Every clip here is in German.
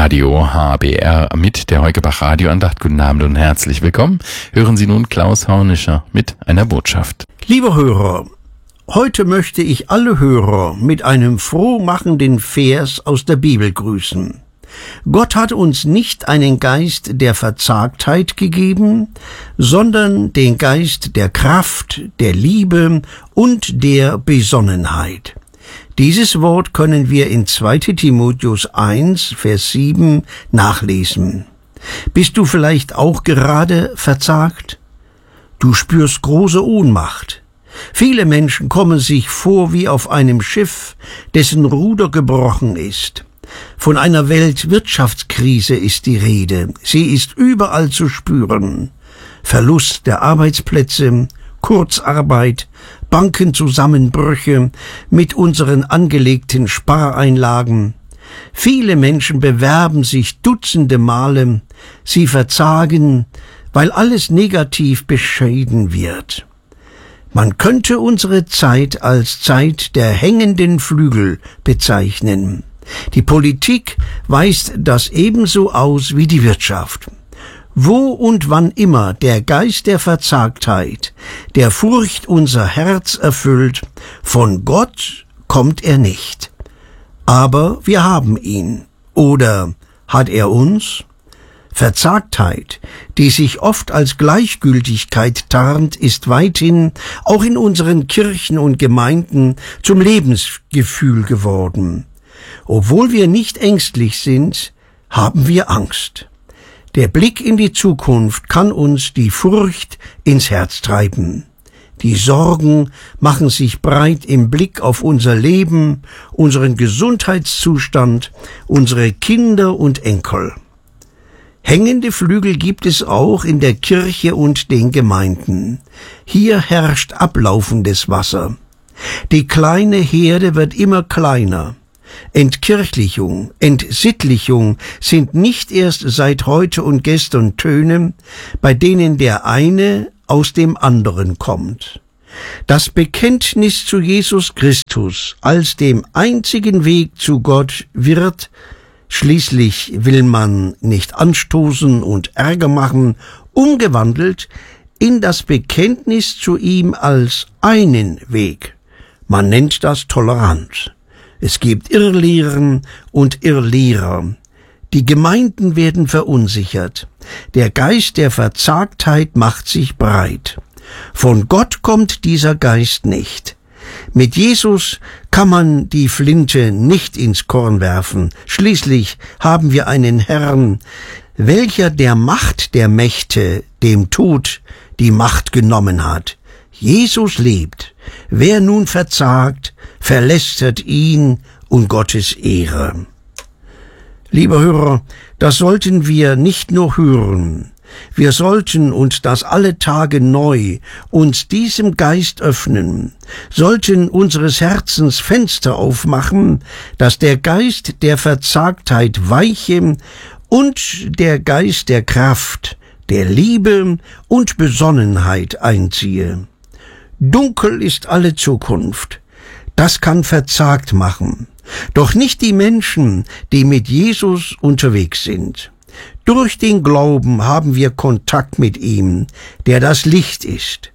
Radio HBR mit der Heukebach Radioandacht. Guten Abend und herzlich willkommen. Hören Sie nun Klaus Hornischer mit einer Botschaft. Liebe Hörer, heute möchte ich alle Hörer mit einem frohmachenden Vers aus der Bibel grüßen. Gott hat uns nicht einen Geist der Verzagtheit gegeben, sondern den Geist der Kraft, der Liebe und der Besonnenheit. Dieses Wort können wir in 2. Timotheus 1, Vers 7 nachlesen. Bist du vielleicht auch gerade verzagt? Du spürst große Ohnmacht. Viele Menschen kommen sich vor wie auf einem Schiff, dessen Ruder gebrochen ist. Von einer Weltwirtschaftskrise ist die Rede. Sie ist überall zu spüren. Verlust der Arbeitsplätze, Kurzarbeit, Bankenzusammenbrüche mit unseren angelegten Spareinlagen. Viele Menschen bewerben sich dutzende Male. Sie verzagen, weil alles negativ beschieden wird. Man könnte unsere Zeit als Zeit der hängenden Flügel bezeichnen. Die Politik weist das ebenso aus wie die Wirtschaft. Wo und wann immer der Geist der Verzagtheit, der Furcht unser Herz erfüllt, von Gott kommt er nicht. Aber wir haben ihn. Oder hat er uns? Verzagtheit, die sich oft als Gleichgültigkeit tarnt, ist weithin auch in unseren Kirchen und Gemeinden zum Lebensgefühl geworden. Obwohl wir nicht ängstlich sind, haben wir Angst. Der Blick in die Zukunft kann uns die Furcht ins Herz treiben. Die Sorgen machen sich breit im Blick auf unser Leben, unseren Gesundheitszustand, unsere Kinder und Enkel. Hängende Flügel gibt es auch in der Kirche und den Gemeinden. Hier herrscht ablaufendes Wasser. Die kleine Herde wird immer kleiner. Entkirchlichung, Entsittlichung sind nicht erst seit heute und gestern Töne, bei denen der eine aus dem anderen kommt. Das Bekenntnis zu Jesus Christus als dem einzigen Weg zu Gott wird, schließlich will man nicht anstoßen und Ärger machen, umgewandelt in das Bekenntnis zu ihm als einen Weg. Man nennt das Toleranz. Es gibt Irrlehren und Irrlehrer. Die Gemeinden werden verunsichert. Der Geist der Verzagtheit macht sich breit. Von Gott kommt dieser Geist nicht. Mit Jesus kann man die Flinte nicht ins Korn werfen. Schließlich haben wir einen Herrn, welcher der Macht der Mächte, dem Tod, die Macht genommen hat. Jesus lebt. Wer nun verzagt, verlästert ihn und Gottes Ehre. Lieber Hörer, das sollten wir nicht nur hören. Wir sollten uns das alle Tage neu uns diesem Geist öffnen, sollten unseres Herzens Fenster aufmachen, dass der Geist der Verzagtheit weiche und der Geist der Kraft, der Liebe und Besonnenheit einziehe. Dunkel ist alle Zukunft. Das kann verzagt machen. Doch nicht die Menschen, die mit Jesus unterwegs sind. Durch den Glauben haben wir Kontakt mit ihm, der das Licht ist.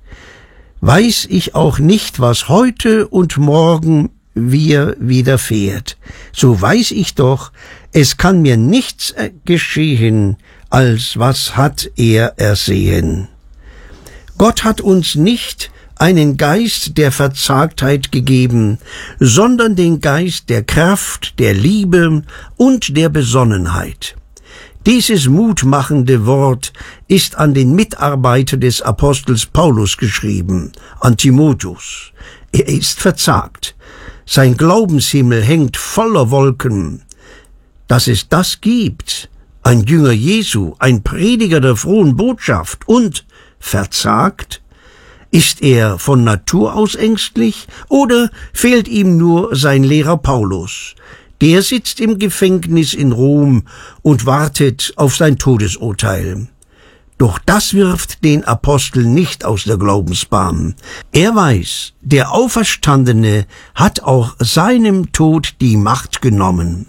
Weiß ich auch nicht, was heute und morgen mir widerfährt, so weiß ich doch, es kann mir nichts geschehen, als was hat er ersehen. Gott hat uns nicht einen Geist der Verzagtheit gegeben, sondern den Geist der Kraft, der Liebe und der Besonnenheit. Dieses mutmachende Wort ist an den Mitarbeiter des Apostels Paulus geschrieben, an Timotheus. Er ist verzagt. Sein Glaubenshimmel hängt voller Wolken. Dass es das gibt, ein Jünger Jesu, ein Prediger der frohen Botschaft und verzagt, ist er von Natur aus ängstlich oder fehlt ihm nur sein Lehrer Paulus? Der sitzt im Gefängnis in Rom und wartet auf sein Todesurteil. Doch das wirft den Apostel nicht aus der Glaubensbahn. Er weiß, der Auferstandene hat auch seinem Tod die Macht genommen.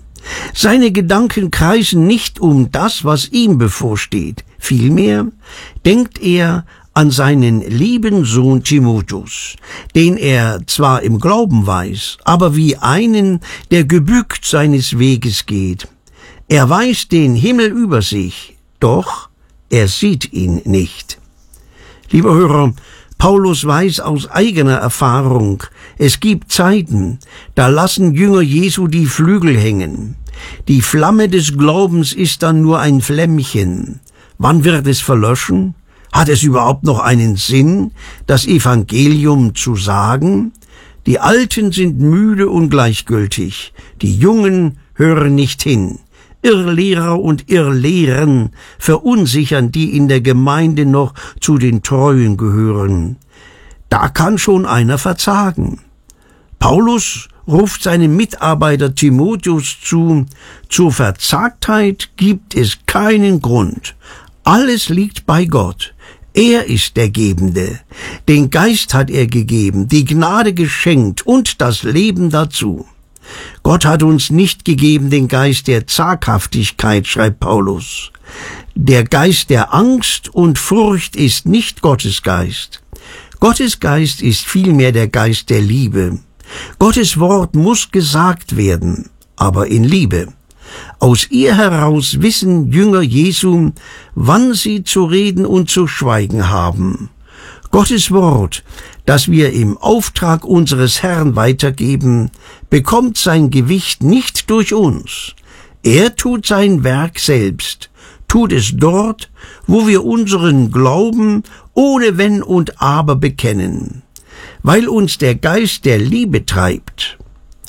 Seine Gedanken kreisen nicht um das, was ihm bevorsteht. Vielmehr denkt er an seinen lieben Sohn Timotheus, den er zwar im Glauben weiß, aber wie einen, der gebückt seines Weges geht. Er weiß den Himmel über sich, doch er sieht ihn nicht. Lieber Hörer, Paulus weiß aus eigener Erfahrung, es gibt Zeiten, da lassen Jünger Jesu die Flügel hängen. Die Flamme des Glaubens ist dann nur ein Flämmchen. Wann wird es verlöschen? Hat es überhaupt noch einen Sinn, das Evangelium zu sagen? Die Alten sind müde und gleichgültig, die Jungen hören nicht hin. Irrlehrer und Irrlehren verunsichern, die in der Gemeinde noch zu den Treuen gehören. Da kann schon einer verzagen. Paulus ruft seinem Mitarbeiter Timotheus zu, zur Verzagtheit gibt es keinen Grund. Alles liegt bei Gott. Er ist der Gebende. Den Geist hat er gegeben, die Gnade geschenkt und das Leben dazu. Gott hat uns nicht gegeben den Geist der Zaghaftigkeit, schreibt Paulus. Der Geist der Angst und Furcht ist nicht Gottes Geist. Gottes Geist ist vielmehr der Geist der Liebe. Gottes Wort muss gesagt werden, aber in Liebe. Aus ihr heraus wissen Jünger Jesu, wann sie zu reden und zu schweigen haben. Gottes Wort, das wir im Auftrag unseres Herrn weitergeben, bekommt sein Gewicht nicht durch uns. Er tut sein Werk selbst, tut es dort, wo wir unseren Glauben ohne Wenn und Aber bekennen, weil uns der Geist der Liebe treibt.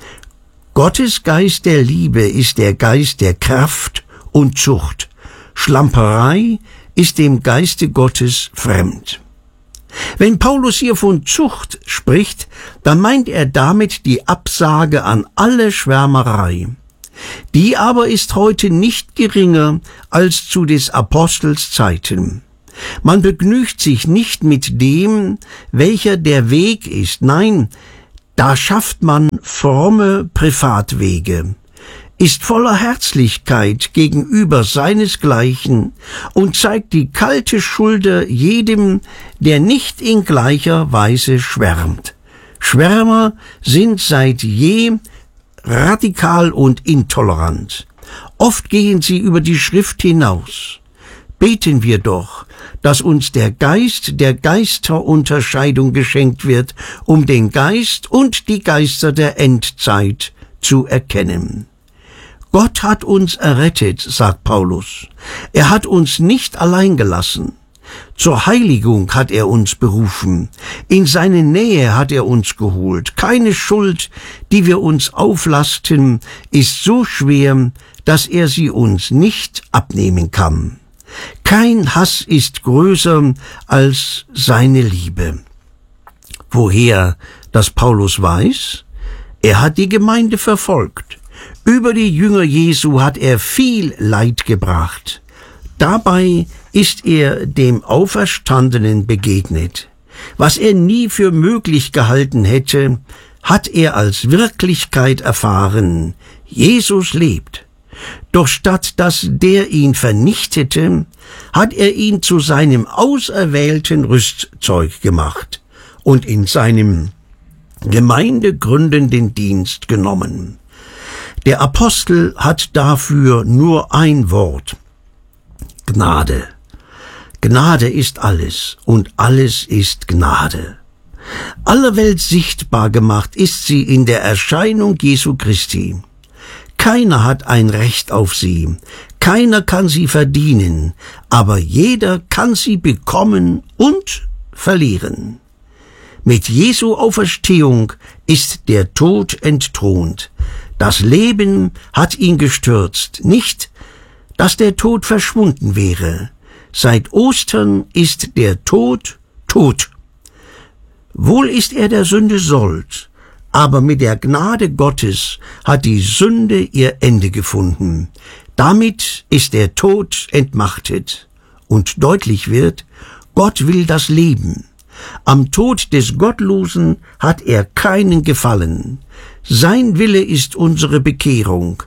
Gottes Geist der Liebe ist der Geist der Kraft und Zucht. Schlamperei ist dem Geiste Gottes fremd. Wenn Paulus hier von Zucht spricht, dann meint er damit die Absage an alle Schwärmerei. Die aber ist heute nicht geringer als zu des Apostels Zeiten. Man begnügt sich nicht mit dem, welcher der Weg ist. Nein, da schafft man fromme Privatwege, ist voller Herzlichkeit gegenüber seinesgleichen und zeigt die kalte Schulter jedem, der nicht in gleicher Weise schwärmt. Schwärmer sind seit je radikal und intolerant. Oft gehen sie über die Schrift hinaus. Beten wir doch, dass uns der Geist der Geisterunterscheidung geschenkt wird, um den Geist und die Geister der Endzeit zu erkennen. Gott hat uns errettet, sagt Paulus. Er hat uns nicht allein gelassen. Zur Heiligung hat er uns berufen. In seine Nähe hat er uns geholt. Keine Schuld, die wir uns auflasten, ist so schwer, dass er sie uns nicht abnehmen kann. Kein Hass ist größer als seine Liebe. Woher das Paulus weiß? Er hat die Gemeinde verfolgt. Über die Jünger Jesu hat er viel Leid gebracht. Dabei ist er dem Auferstandenen begegnet. Was er nie für möglich gehalten hätte, hat er als Wirklichkeit erfahren. Jesus lebt. Doch statt dass der ihn vernichtete, hat er ihn zu seinem auserwählten Rüstzeug gemacht und in seinem gemeindegründenden Dienst genommen. Der Apostel hat dafür nur ein Wort: Gnade. Gnade ist alles und alles ist Gnade. Aller Welt sichtbar gemacht ist sie in der Erscheinung Jesu Christi. Keiner hat ein Recht auf sie, keiner kann sie verdienen, aber jeder kann sie bekommen und verlieren. Mit Jesu Auferstehung ist der Tod entthront. Das Leben hat ihn gestürzt, nicht, dass der Tod verschwunden wäre. Seit Ostern ist der Tod tot. Wohl ist er der Sünde Sold, aber mit der Gnade Gottes hat die Sünde ihr Ende gefunden. Damit ist der Tod entmachtet. Und deutlich wird, Gott will das Leben. Am Tod des Gottlosen hat er keinen Gefallen. Sein Wille ist unsere Bekehrung.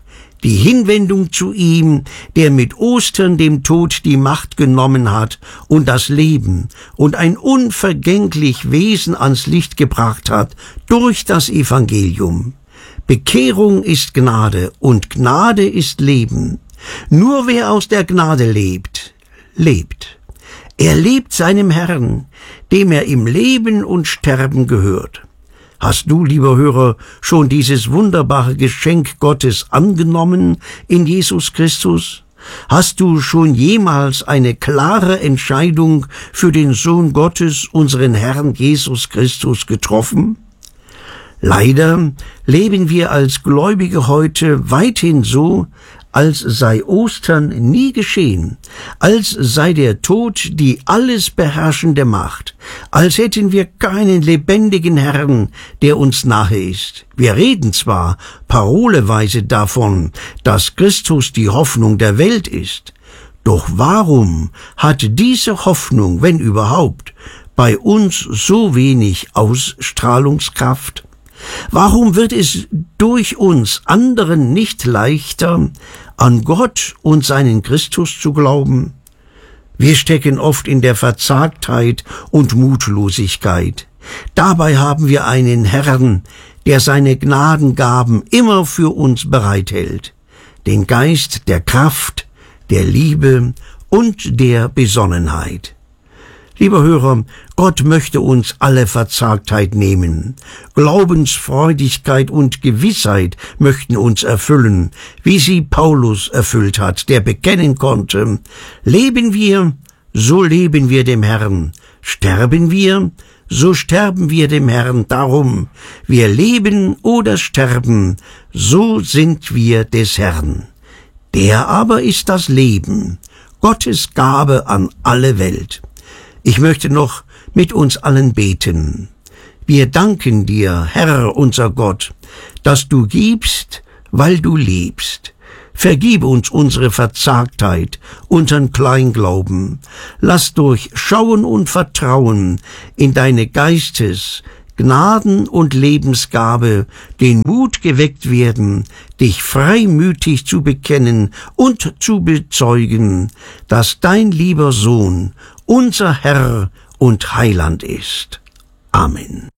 die Hinwendung zu ihm, der mit Ostern dem Tod die Macht genommen hat und das Leben und ein unvergänglich Wesen ans Licht gebracht hat durch das Evangelium. Bekehrung ist Gnade und Gnade ist Leben. Nur wer aus der Gnade lebt, lebt. Er lebt seinem Herrn, dem er im Leben und Sterben gehört. Hast du, lieber Hörer, schon dieses wunderbare Geschenk Gottes angenommen in Jesus Christus? Hast du schon jemals eine klare Entscheidung für den Sohn Gottes, unseren Herrn Jesus Christus, getroffen? Leider leben wir als Gläubige heute weithin so, als sei Ostern nie geschehen, als sei der Tod die alles beherrschende Macht, als hätten wir keinen lebendigen Herrn, der uns nahe ist. Wir reden zwar paroleweise davon, dass Christus die Hoffnung der Welt ist, doch warum hat diese Hoffnung, wenn überhaupt, bei uns so wenig Ausstrahlungskraft? Warum wird es durch uns anderen nicht leichter, an Gott und seinen Christus zu glauben? Wir stecken oft in der Verzagtheit und Mutlosigkeit. Dabei haben wir einen Herrn, der seine Gnadengaben immer für uns bereithält, den Geist der Kraft, der Liebe und der Besonnenheit. Lieber Hörer, Gott möchte uns alle Verzagtheit nehmen. Glaubensfreudigkeit und Gewissheit möchten uns erfüllen, wie sie Paulus erfüllt hat, der bekennen konnte: Leben wir, so leben wir dem Herrn. Sterben wir, so sterben wir dem Herrn. Darum, wir leben oder sterben, so sind wir des Herrn. Der aber ist das Leben, Gottes Gabe an alle Welt. Ich möchte noch mit uns allen beten. Wir danken dir, Herr unser Gott, dass du gibst, weil du liebst. Vergib uns unsere Verzagtheit, unseren Kleinglauben. Lass durch Schauen und Vertrauen in deine Gnaden und Lebensgabe den Mut geweckt werden, dich freimütig zu bekennen und zu bezeugen, dass dein lieber Sohn unser Herr und Heiland ist. Amen.